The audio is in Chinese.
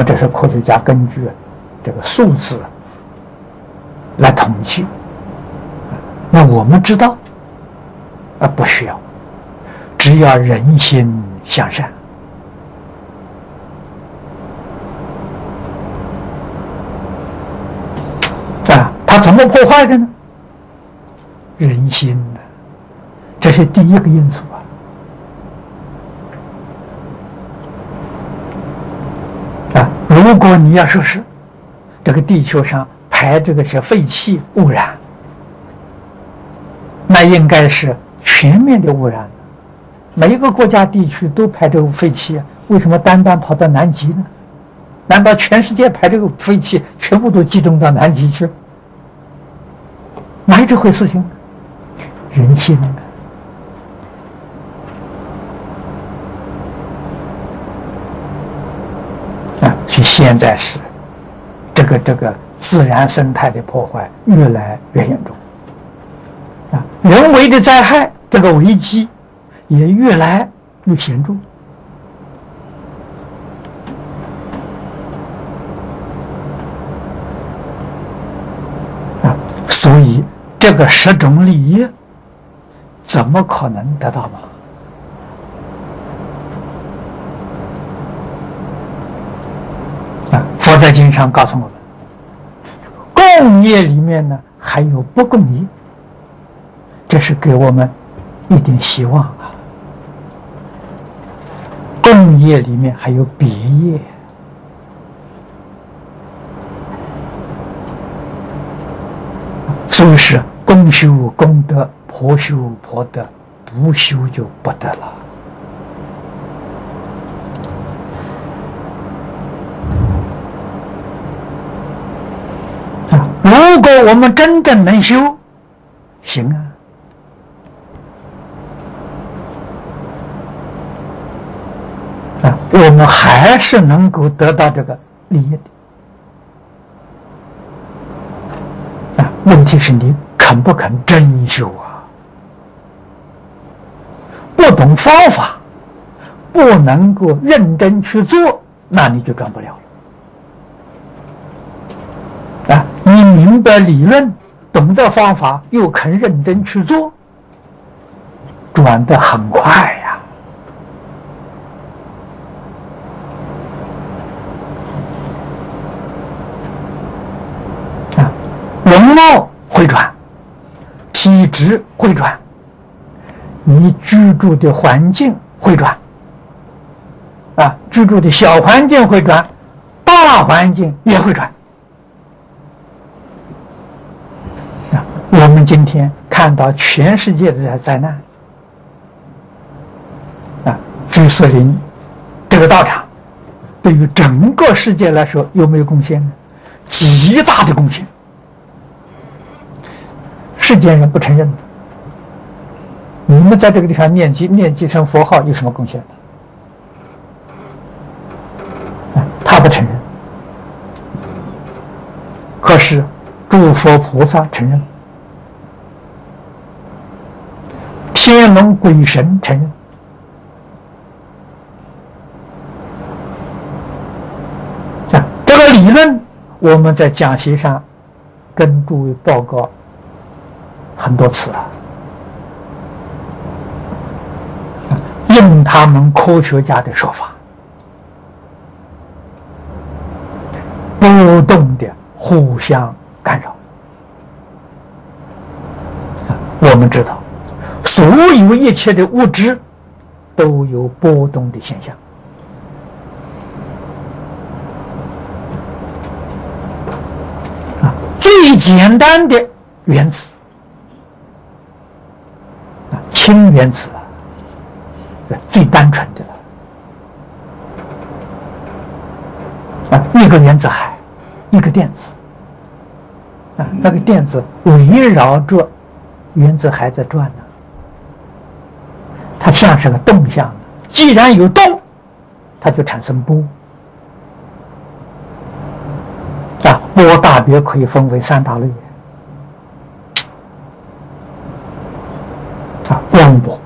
么这是科学家根据这个数字来统计。那我们知道，不需要，只要人心向善。它怎么破坏的呢？人心呢，这是第一个因素如果你要说是这个地球上排这个些废气污染，那应该是全面的污染，每一个国家地区都排这个废气，为什么单单跑到南极呢？难道全世界排这个废气全部都集中到南极去？哪有这回事情？人心所以现在是这个自然生态的破坏越来越严重人为的灾害这个危机也越来越显著所以这个10种利益怎么可能得到吗？佛在经上告诉我们，共业里面呢还有不共业，这是给我们一点希望共业里面还有别业。所以是公修功德，婆修婆德，不修就不得了。如果我们真正能修，行我们还是能够得到这个利益的。问题是你肯不肯真修不懂方法，不能够认真去做，那你就转不了了。你明白理论，懂得方法，又肯认真去做，转得很快容貌会转，体质会转，你居住的环境会转居住的小环境会转，大环境也会转我们今天看到全世界的灾难居士林这个道场对于整个世界来说有没有贡献呢？极大的贡献。世间人不承认，你们在这个地方念几声佛号有什么贡献呢？他不承认，可是诸佛菩萨承认，天龙鬼神承认，这个理论我们在讲席上跟诸位报告很多次用他们科学家的说法，波动的互相干扰。我们知道，所有一切的物质都有波动的现象。最简单的原子，氢原子最单纯的了。一个原子海，一个电子，那个电子围绕着原子海在转呢，它像是个动向的。既然有动，它就产生波。波大别可以分为3大类。光波、